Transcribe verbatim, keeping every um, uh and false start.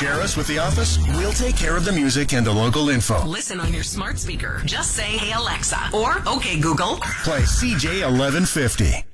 Share us with the office. We'll take care of the music and the local info. Listen on your smart speaker. Just say, "Hey Alexa," or "Okay Google." Play C J eleven fifty.